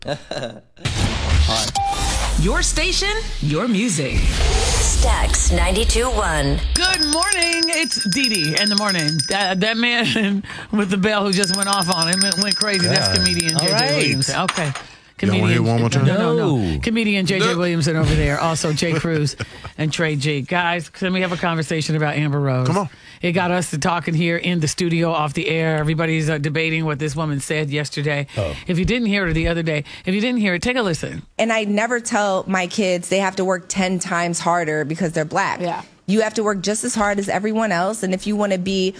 Your station, your music. Stax 92.1. Good morning. It's Dee Dee in the morning. That man with the bell who just went off on him went crazy. Yeah. That's comedian JJ Williamson. Okay. Comedian, you want to hear one more time? No. Comedian JJ Williamson over there. Also Jay Cruz and Trey G. Guys, can we have a conversation about Amber Rose? Come on. It got us to talking here in the studio off the air. Everybody's debating what this woman said yesterday. Oh. If you didn't hear it the other day, if you didn't hear it, take a listen. And I never tell my kids they have to work 10 times harder because they're black. Yeah. You have to work just as hard as everyone else. And if you want to be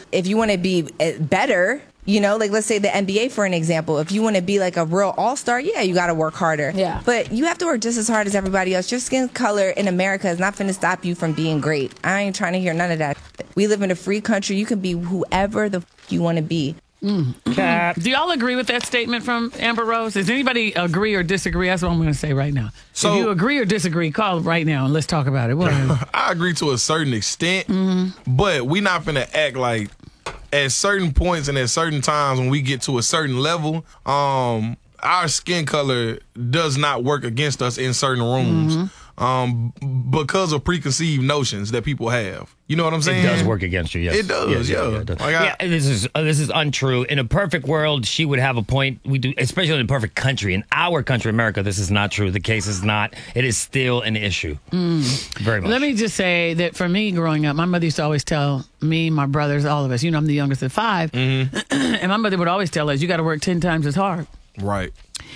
better, you know, like let's say the NBA for an example. If you want to be like a real all-star, yeah, you got to work harder. Yeah. But you have to work just as hard as everybody else. Your skin color in America is not going to stop you from being great. I ain't trying to hear none of that. We live in a free country. You can be whoever the you want to be. Do y'all agree with that statement from Amber Rose? Does anybody agree or disagree? That's what I'm going to say right now. So, if you agree or disagree, call right now and let's talk about it. I agree to a certain extent, but we're not going to act like at certain points and at certain times when we get to a certain level, our skin color does not work against us in certain rooms because of preconceived notions that people have. You know what I'm saying? It does work against you, yes. It does, yeah. This is untrue. In a perfect world, she would have a point. We do, especially in a perfect country. In our country, America, this is not true. The case is not. It is still an issue. Very much. Let me just say that for me growing up, my mother used to always tell me, my brothers, all of us, you know, I'm the youngest of 5. And my mother would always tell us, you got to work 10 times as hard. Right.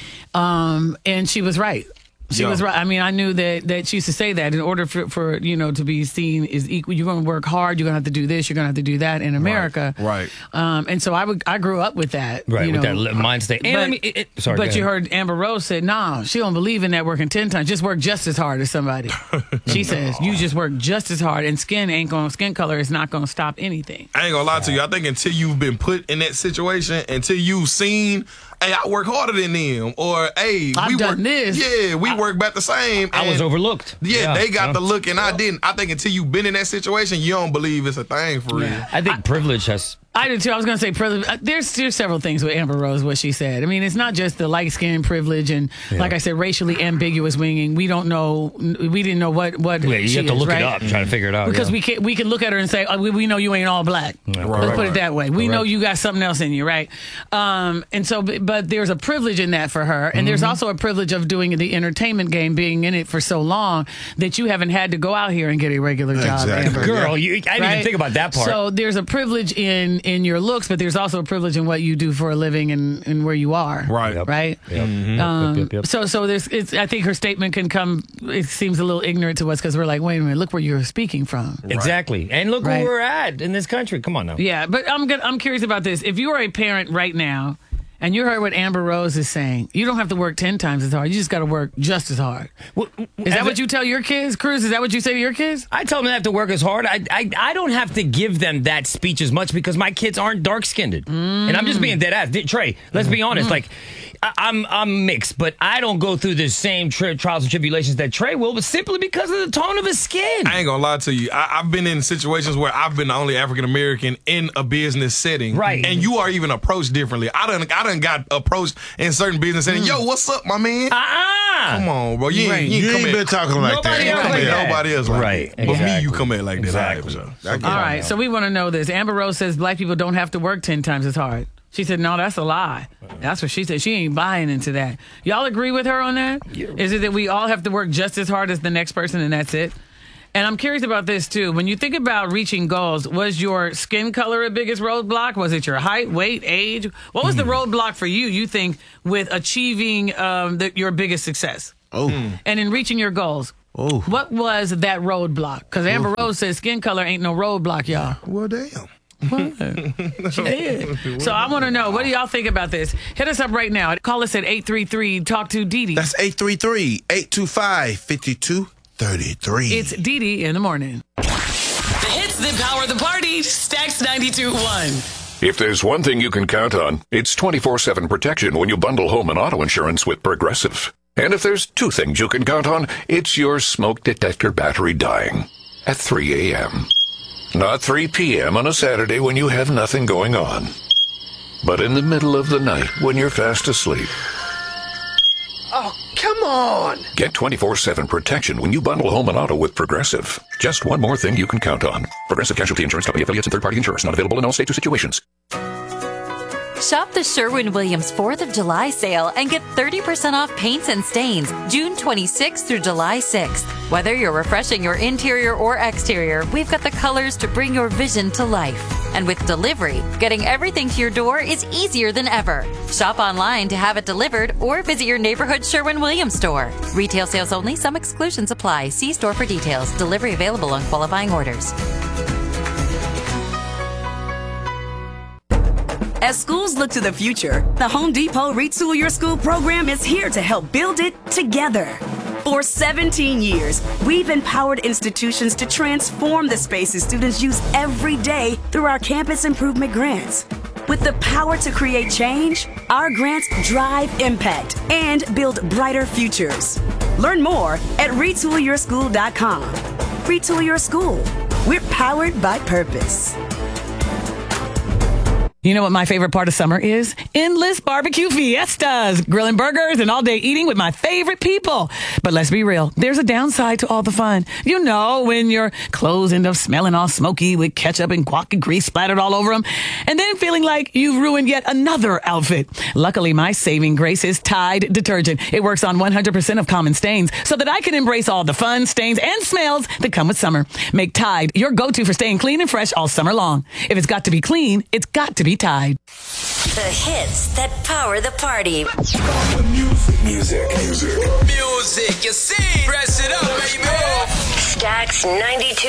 And she was right. She was right. I mean, I knew that she used to say that in order for you know, to be seen as equal, you're going to work hard, you're going to have to do this, you're going to have to do that in America. Right. And so I grew up with that. Right, you know, with that mind state. But you heard Amber Rose said, no, she don't believe in that working 10 times. Just work just as hard as somebody. She says, you just work just as hard, and skin color is not going to stop anything. I ain't going to lie to you. I think until you've been put in that situation, until you've seen, hey, I work harder than them, or hey, I've done this. Yeah, we work about the same. I was overlooked. Yeah, they got the look and I didn't. I think until you've been in that situation, you don't believe it's a thing for real. I think privilege has. I do too. I was going to say privilege. There's several things with Amber Rose, what she said. I mean, it's not just the light skin privilege and, like I said, racially ambiguous winging. We don't know. We didn't know what you have to look it up, try to figure it out. Because we can look at her and say, oh, we know you ain't all black. Let's put it that way. We know you got something else in you, right? And so, but there's a privilege in that for her, and there's also a privilege of doing the entertainment game, being in it for so long that you haven't had to go out here and get a regular job. Amber. Girl, I didn't even think about that part. So there's a privilege in your looks, but there's also a privilege in what you do for a living and where you are. Right. Right. Yep. So there's. I think her statement can come. It seems a little ignorant to us because we're like, wait a minute, look where you're speaking from. Exactly, and look where we're at in this country. Come on now. Yeah, but I'm curious about this. If you are a parent right now, and you heard what Amber Rose is saying, you don't have to work 10 times as hard. You just got to work just as hard. Is that what you tell your kids, Cruz? Is that what you say to your kids? I tell them they have to work as hard. I don't have to give them that speech as much because my kids aren't dark-skinned. And I'm just being dead ass. Trey, let's be honest. Like, I'm mixed, but I don't go through the same trials and tribulations that Trey will, but simply because of the tone of his skin. I ain't gonna lie to you. I've been in situations where I've been the only African American in a business setting, right? And you are even approached differently. I done got approached in certain business settings. Yo, what's up, my man? Come on, bro. You ain't been talking like that. Nobody else like right. that. But me, you come at like that. Exactly. All right, so we want to know this. Amber Rose says black people don't have to work 10 times as hard. She said, no, that's a lie. That's what she said. She ain't buying into that. Y'all agree with her on that? Yeah. Is it that we all have to work just as hard as the next person and that's it? And I'm curious about this, too. When you think about reaching goals, was your skin color a biggest roadblock? Was it your height, weight, age? What was the roadblock for you think, with achieving your biggest success? And in reaching your goals? What was that roadblock? Because Amber Rose says skin color ain't no roadblock, y'all. Well, damn. She did. So I want to know, what do y'all think about this? Hit us up right now. Call us at 833 Talk to Dee Dee. That's 833-825-5233. It's Dee Dee in the morning. The hits that power the party. Stax 92.1. If there's one thing you can count on, it's 24/7 protection when you bundle home and auto insurance with Progressive. And if there's two things you can count on, it's your smoke detector battery dying at 3 a.m. Not 3 p.m. on a Saturday when you have nothing going on, but in the middle of the night when you're fast asleep. Oh, come on. Get 24/7 protection when you bundle home and auto with Progressive. Just one more thing you can count on. Progressive Casualty Insurance Company affiliates and third-party insurers. Not available in all states or situations. Shop the Sherwin-Williams 4th of July sale and get 30% off paints and stains June 26th through July 6th. Whether you're refreshing your interior or exterior, we've got the colors to bring your vision to life. And with delivery, getting everything to your door is easier than ever. Shop online to have it delivered or visit your neighborhood Sherwin-Williams store. Retail sales only. Some exclusions apply. See store for details. Delivery available on qualifying orders. As schools look to the future, the Home Depot Retool Your School program is here to help build it together. For 17 years, we've empowered institutions to transform the spaces students use every day through our campus improvement grants. With the power to create change, our grants drive impact and build brighter futures. Learn more at retoolyourschool.com. Retool Your School. We're powered by purpose. You know what my favorite part of summer is? Endless barbecue fiestas, grilling burgers and all-day eating with my favorite people. But let's be real, there's a downside to all the fun. You know, when your clothes end up smelling all smoky with ketchup and guac and grease splattered all over them, and then feeling like you've ruined yet another outfit. Luckily, my saving grace is Tide detergent. It works on 100% of common stains so that I can embrace all the fun, stains, and smells that come with summer. Make Tide your go-to for staying clean and fresh all summer long. If it's got to be clean, it's got to be Tide. The hits that power the party. Music. You see? Press it up, baby. Stacks 92.